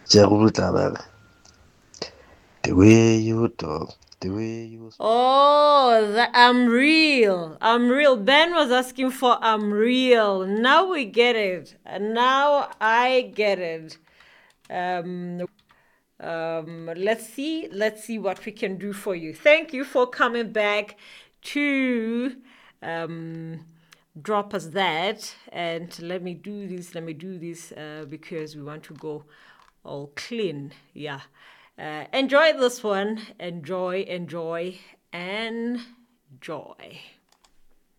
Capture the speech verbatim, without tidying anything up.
Jerutla, the way you talk, the way you speak. Oh, the, I'm real. I'm real. Ben was asking for I'm real. Now we get it. Now I get it. Um, um, let's see. Let's see what we can do for you. Thank you for coming back to um, drop us that. And let me do this. Let me do this uh, because we want to go all clean. Yeah. Uh, enjoy this one. Enjoy, enjoy, enjoy.